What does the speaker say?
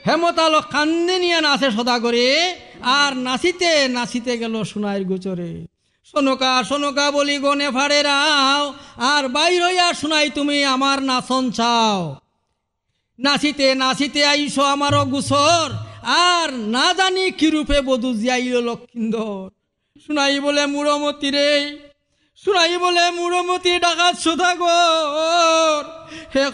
হেমতাল কান্দে নিয়ে নাচে সদা করে, আর নাচিতে নাচিতে গেল সোনাইয়ের গোচরে। সোনকা সোনকা বলি গনে ফাড়ে রাও, আর বাইর হইয়া শোনাই তুমি আমার নাচন চাও। নাচিতে নাচিতে আইসো আমারও গুসর, আর না জানি কি রূপে বধূ জিয়াইল লক্ষিন্দর। শোনাই বলে মুড়মতি রে, শোনাই বলে মুড়মতি ডাকাত সদাগর, হে